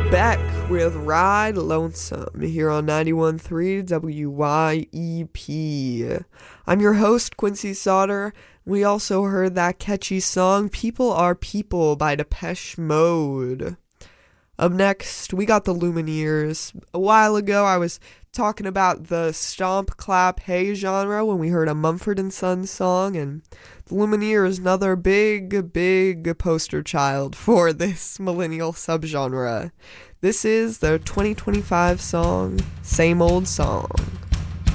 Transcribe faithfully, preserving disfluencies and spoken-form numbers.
Back with Ride Lonesome here on ninety-one point three W Y E P. I'm your host, Quincy Sauter. We also heard that catchy song, People Are People by Depeche Mode. Up next, we got the Lumineers. A while ago, I was talking about the stomp, clap, hey genre when we heard a Mumford and Sons song, and the Lumineers, another big, big poster child for this millennial subgenre. This is their twenty twenty-five song, Same Old Song.